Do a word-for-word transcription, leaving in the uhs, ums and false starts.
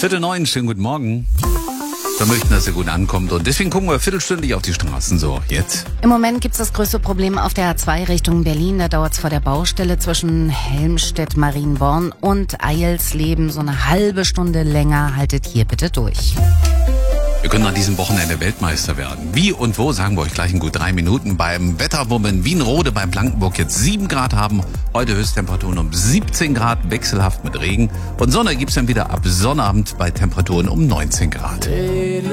Viertel neun, schönen guten Morgen. Wir möchten, dass ihr gut ankommt und deswegen gucken wir viertelstündlich auf die Straßen. So, jetzt. Im Moment gibt's das größte Problem auf der A zwei Richtung Berlin. Da dauert's vor der Baustelle zwischen Helmstedt-Marienborn und Eilsleben so eine halbe Stunde länger. Haltet hier bitte durch. Wir können an diesem Wochenende Weltmeister werden. Wie und wo, sagen wir euch gleich in gut drei Minuten. Beim Wetterwummen Wienrode bei Blankenburg jetzt sieben Grad haben. Heute Höchsttemperaturen um siebzehn Grad, wechselhaft mit Regen. Und Sonne gibt's dann wieder ab Sonnabend bei Temperaturen um neunzehn Grad.